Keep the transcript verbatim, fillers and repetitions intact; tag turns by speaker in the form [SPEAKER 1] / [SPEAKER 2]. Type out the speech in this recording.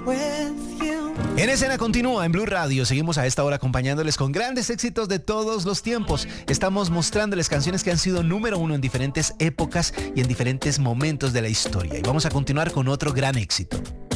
[SPEAKER 1] En Escena continúa en Blue Radio. Seguimos a esta hora acompañándoles con grandes éxitos de todos los tiempos. Estamos mostrándoles canciones que han sido número uno en diferentes épocas y en diferentes momentos de la historia. Y vamos a continuar con otro gran éxito.